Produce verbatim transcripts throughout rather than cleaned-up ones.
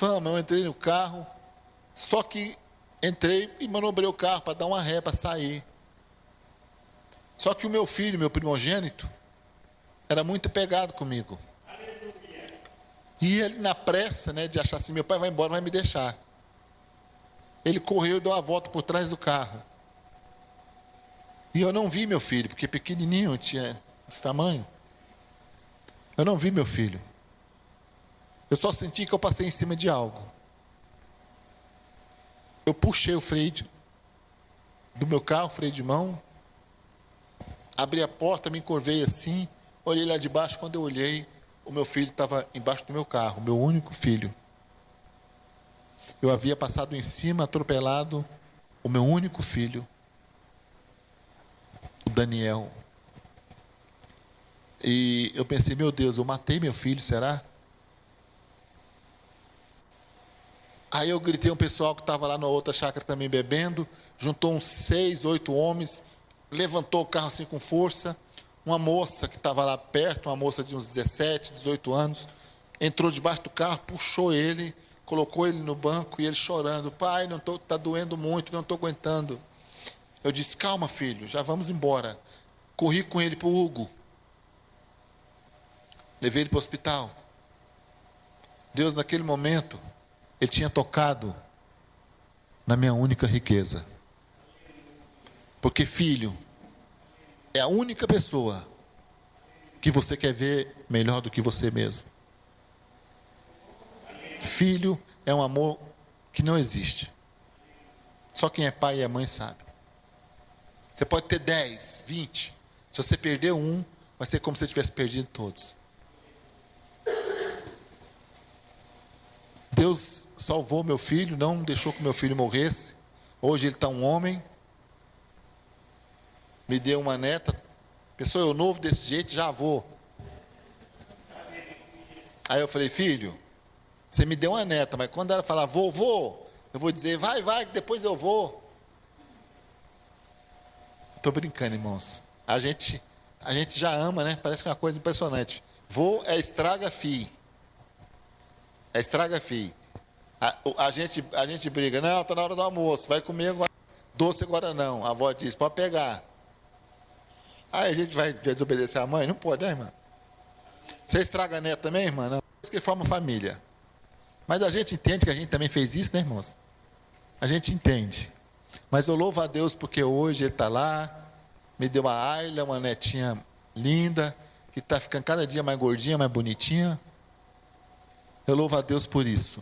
vamos, eu entrei no carro, só que entrei e manobrei o carro para dar uma ré, para sair. Só que o meu filho, meu primogênito, era muito apegado comigo. E ele, na pressa, né, de achar assim, meu pai vai embora, vai me deixar. Ele correu e deu uma volta por trás do carro. E eu não vi meu filho, porque pequenininho, tinha esse tamanho. Eu não vi meu filho. Eu só senti que eu passei em cima de algo. Eu puxei o freio de, do meu carro, freio de mão. Abri a porta, me encurvei assim. Olhei lá de baixo, quando eu olhei, o meu filho estava embaixo do meu carro, meu único filho. Eu havia passado em cima, atropelado o meu único filho, o Daniel. E eu pensei, meu Deus, eu matei meu filho, será? Aí eu gritei um pessoal que estava lá na outra chácara também bebendo, juntou uns seis, oito homens, levantou o carro assim com força. Uma moça que estava lá perto, uma moça de uns dezessete, dezoito anos, entrou debaixo do carro, puxou ele, colocou ele no banco e ele chorando. Pai, não tô, tá doendo muito, não estou aguentando. Eu disse, calma filho, já vamos embora. Corri com ele para o Hugo. Levei ele para o hospital. Deus, naquele momento, Ele tinha tocado na minha única riqueza. Porque filho é a única pessoa que você quer ver melhor do que você mesmo. Filho é um amor que não existe. Só quem é pai e é mãe sabe. Você pode ter dez, vinte. Se você perder um, vai ser como se você tivesse perdido todos. Deus salvou meu filho, não deixou que meu filho morresse. Hoje ele está um homem. Me deu uma neta. Pensou, eu novo desse jeito, já vou. Aí eu falei, filho, você me deu uma neta, mas quando ela falar, vou, vou, eu vou dizer, vai, vai, que depois eu vou. Estou brincando, irmãos. A gente, a gente já ama, né? Parece que é uma coisa impressionante. Vou é estraga fi. É estraga fi. A, a, gente, a gente briga, não, está na hora do almoço, vai comer agora. Doce agora não. A avó diz, pode pegar. Aí a gente vai desobedecer a mãe? Não pode, né, irmã? Você estraga a neta também, irmã? Não. Isso que forma família. Mas a gente entende que a gente também fez isso, né, irmãos? A gente entende. Mas eu louvo a Deus porque hoje Ele está lá, me deu uma Ayla, uma netinha linda, que está ficando cada dia mais gordinha, mais bonitinha. Eu louvo a Deus por isso.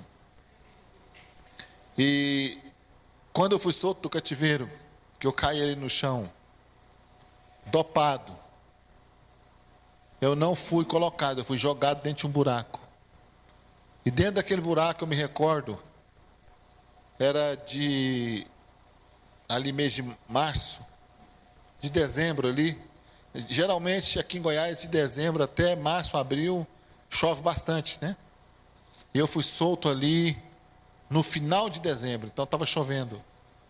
E quando eu fui solto do cativeiro, que eu caí ali no chão, dopado, eu não fui colocado, eu fui jogado dentro de um buraco. E dentro daquele buraco, eu me recordo, era de, ali mês de março, de dezembro ali, geralmente aqui em Goiás, de dezembro até março, abril, chove bastante, né? E eu fui solto ali no final de dezembro, então estava chovendo.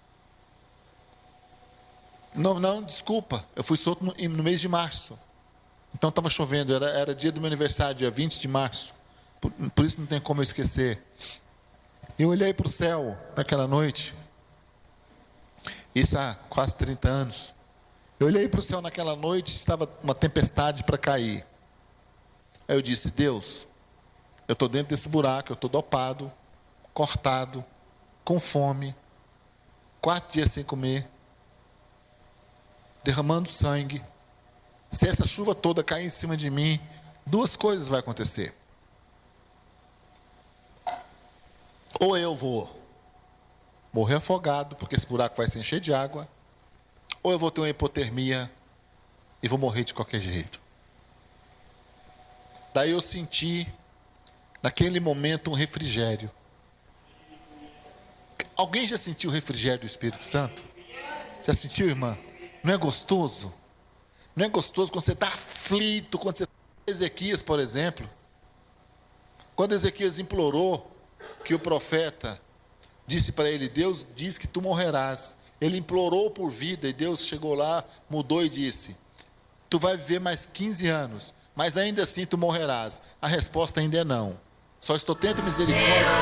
Não, não, desculpa, eu fui solto no, no mês de março. Então estava chovendo, era, era dia do meu aniversário, dia vinte de março. Por, por isso não tem como eu esquecer. Eu olhei para o céu naquela noite, isso há quase trinta anos. Eu olhei para o céu naquela noite, estava uma tempestade para cair. Aí eu disse, Deus, eu estou dentro desse buraco, eu estou dopado, cortado, com fome, quatro dias sem comer, derramando sangue. Se essa chuva toda cair em cima de mim, duas coisas vão acontecer. Ou eu vou morrer afogado, porque esse buraco vai se encher de água, ou eu vou ter uma hipotermia e vou morrer de qualquer jeito. Daí eu senti, naquele momento, um refrigério. Alguém já sentiu o refrigério do Espírito Santo? Já sentiu, irmã? Não é gostoso? Não é gostoso quando você está aflito, quando você está... Ezequias, por exemplo, quando Ezequias implorou que o profeta disse para ele, Deus diz que tu morrerás. Ele implorou por vida e Deus chegou lá, mudou e disse, tu vai viver mais quinze anos, mas ainda assim tu morrerás. A resposta ainda é não. Só estou tendo misericórdia.